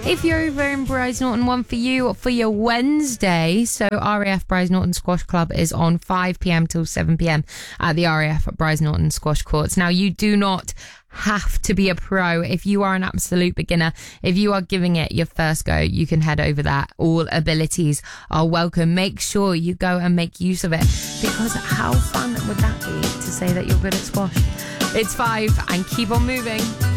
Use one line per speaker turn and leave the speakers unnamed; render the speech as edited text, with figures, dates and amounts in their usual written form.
If you're over in Bryce Norton, one for you for your Wednesday. So RAF Bryce Norton Squash Club is on 5 p.m. till 7 p.m. at the RAF Bryce Norton Squash Courts. Now, you do not have to be a pro. If you are an absolute beginner, if you are giving it your first go, you can head over there. All abilities are welcome. Make sure you go and make use of it, because how fun would that be to say that you're good at squash? It's 5 and keep on moving.